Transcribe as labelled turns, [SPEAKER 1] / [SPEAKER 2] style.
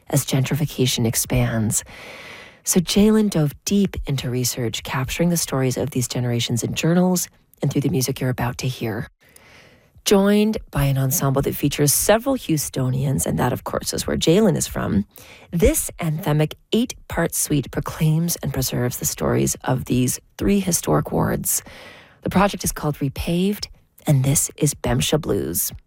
[SPEAKER 1] as gentrification expands. So Jalen dove deep into research, capturing the stories of these generations in journals and through the music you're about to hear. Joined by an ensemble that features several Houstonians, and that, of course, is where Jalen is from, this anthemic 8-part suite proclaims and preserves the stories of these 3 historic wards. The project is called Repaved, and this is Bemsha Blues.